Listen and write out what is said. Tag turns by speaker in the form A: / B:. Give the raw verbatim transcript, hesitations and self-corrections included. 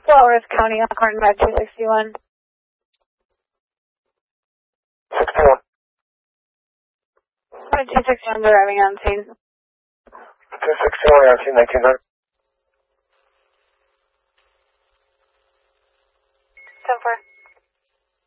A: Walworth County, Elkhorn five two sixty-one.
B: sixty-one.
A: five two sixty-one arriving on scene.
B: two sixty-one on scene, nineteen hundred.
A: ten four.